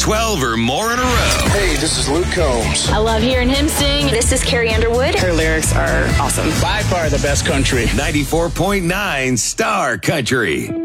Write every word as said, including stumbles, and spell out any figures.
twelve or more in a row. Hey, this is Luke Combs. I love hearing him sing. This is Carrie Underwood. Her lyrics are awesome. By far the best country. ninety-four point nine Star Country.